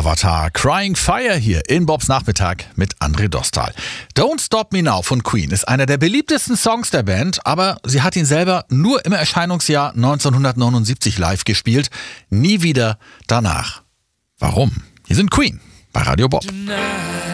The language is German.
Avatar Crying Fire hier in Bobs Nachmittag mit André Dostal. Don't Stop Me Now von Queen ist einer der beliebtesten Songs der Band, aber sie hat ihn selber nur im Erscheinungsjahr 1979 live gespielt, nie wieder danach. Warum? Hier sind Queen bei Radio Bob.